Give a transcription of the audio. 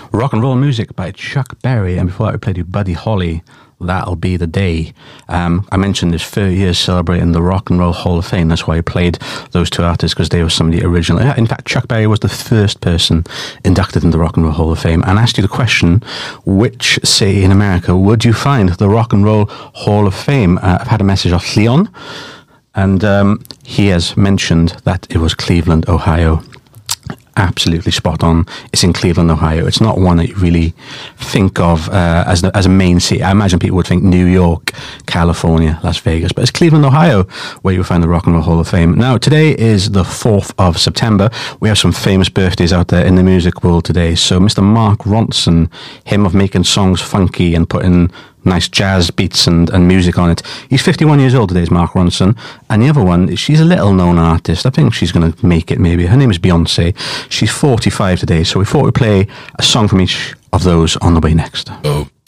Rock and Roll Music by Chuck Berry, and before that we played you Buddy Holly, That'll Be the Day. I mentioned this 30 years celebrating the Rock and Roll Hall of Fame. That's why I played those two artists, because they were some of the original. In fact, Chuck Berry was the first person inducted in the Rock and Roll Hall of Fame. And I asked you the question, which city in America would you find the Rock and Roll Hall of Fame? I've had a message off Leon, and he has mentioned that it was Cleveland, Ohio. Absolutely spot on. It's in Cleveland, Ohio. It's not one that you really think of as a main city. I imagine people would think New York, California, Las Vegas, but it's Cleveland, Ohio, where you'll find the Rock and Roll Hall of Fame. Now, today is the 4th of September. We have some famous birthdays out there in the music world today. So Mr. Mark Ronson, him of making songs funky and putting nice jazz beats and music on it. He's 51 years old today, is Mark Ronson. And the other one, she's a little known artist. I think she's going to make it maybe. Her name is Beyonce. She's 45 today, so we thought we'd play a song from each of those on the way next. Oh.